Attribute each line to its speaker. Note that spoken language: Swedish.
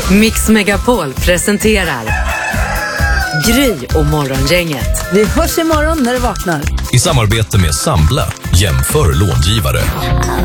Speaker 1: Mix Megapol presenterar Gry och Morgongänget.
Speaker 2: Vi hörs imorgon när du vaknar.
Speaker 3: I samarbete med Sambla, jämför långivare.